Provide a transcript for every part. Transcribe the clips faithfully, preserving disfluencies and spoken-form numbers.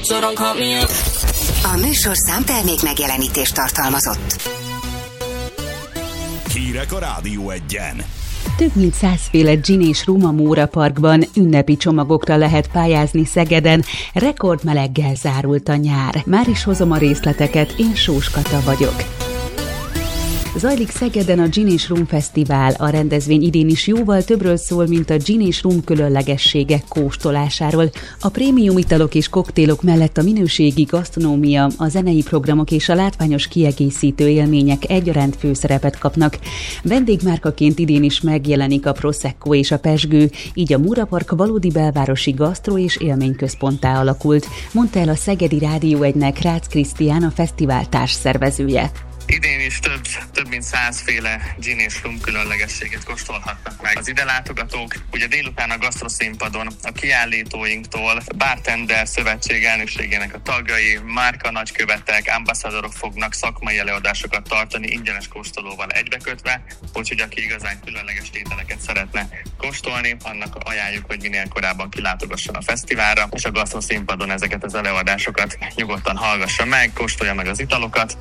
so don't call me up. A műsor számtermék megjelenítést tartalmazott. Hírek a Rádió Egyen. Több mint százféle gin és rum a Móra Parkban, ünnepi csomagokra lehet pályázni Szegeden, rekordmeleggel zárult a nyár. Már is hozom a részleteket, én Sós Kata vagyok. Zajlik Szegeden a Gin és Rum Fesztivál. A rendezvény idén is jóval többről szól, mint a gin és rum különlegességek kóstolásáról. A prémium italok és koktélok mellett a minőségi gasztronómia, a zenei programok és a látványos kiegészítő élmények egyaránt főszerepet kapnak. Vendégmárkaként idén is megjelenik a Prosecco és a pezsgő, így a Móra Park valódi belvárosi gasztró és élményközponttá alakult, mondta el a Szegedi Rádió Egynek Rácz Krisztián, a fesztivál társszervezője. Idén is több, több mint százféle gin és rum különlegességet kóstolhatnak meg az ide látogatók. Ugye délután a gasztroszínpadon a kiállítóinktól Bartender Szövetség elnökségének a tagjai, márka nagykövetek, ambassadorok fognak szakmai előadásokat tartani ingyenes kóstolóval egybekötve, úgyhogy aki igazán különleges ételeket szeretne kóstolni, annak ajánljuk, hogy minél korábban kilátogasson a fesztiválra, és a gasztroszínpadon ezeket az előadásokat nyugodtan hallgassa meg, kóstolja meg az italokat.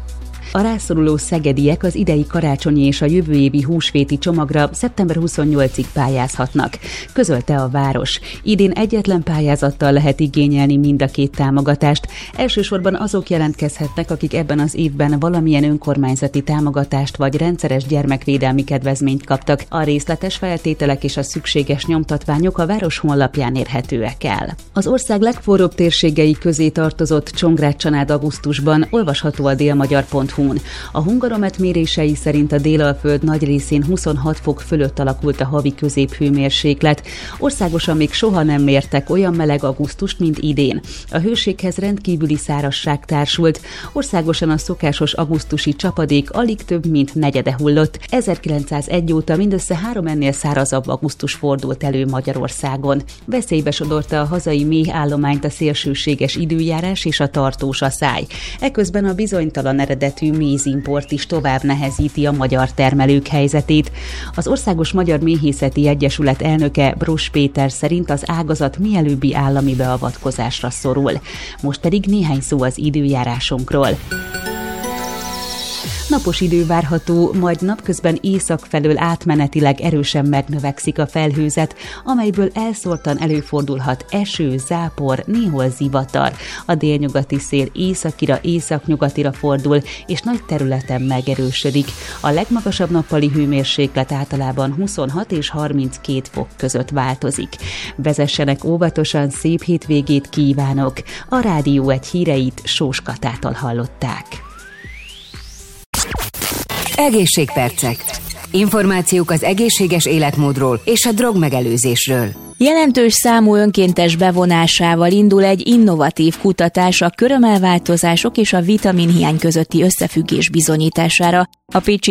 A rászoruló szegediek az idei karácsonyi és a jövő évi húsvéti csomagra szeptember huszonnyolcadikáig pályázhatnak, közölte a város. Idén egyetlen pályázattal lehet igényelni mind a két támogatást. Elsősorban azok jelentkezhetnek, akik ebben az évben valamilyen önkormányzati támogatást vagy rendszeres gyermekvédelmi kedvezményt kaptak. A részletes feltételek és a szükséges nyomtatványok a város honlapján érhetőek el. Az ország legforróbb térségei közé tartozott Csongrád-Csanád augusztusban, olvasható a délmagyar pont hu. A Hungaromet mérései szerint a Délalföld nagy részén huszonhat fok fölött alakult a havi középhőmérséklet. Országosan még soha nem mértek olyan meleg augusztust, mint idén. A hőséghez rendkívüli szárazság társult. Országosan a szokásos augusztusi csapadék alig több mint negyede hullott. ezerkilencszázegy óta mindössze három ennél szárazabb augusztus fordult elő Magyarországon. Veszélybe sodorta a hazai méhállományt a szélsőséges időjárás és a tartós aszály. Eközben a bizonytalan eredetű mézimport is tovább nehezíti a magyar termelők helyzetét. Az Országos Magyar Méhészeti Egyesület elnöke Bross Péter szerint az ágazat mielőbbi állami beavatkozásra szorul. Most pedig néhány szó az időjárásunkról. Napos idő várható, majd napközben észak felől átmenetileg erősen megnövekszik a felhőzet, amelyből elszórtan előfordulhat eső, zápor, néhol zivatar. A délnyugati szél északira, északnyugatira fordul, és nagy területen megerősödik. A legmagasabb nappali hőmérséklet általában huszonhat és harminckét fok között változik. Vezessenek óvatosan, szép hétvégét kívánok! A Rádió Egy híreit Sós Katától hallották. Egészségpercek. Információk az egészséges életmódról és a drogmegelőzésről. Jelentős számú önkéntes bevonásával indul egy innovatív kutatás a körömelváltozások és a vitaminhiány közötti összefüggés bizonyítására. A pécsi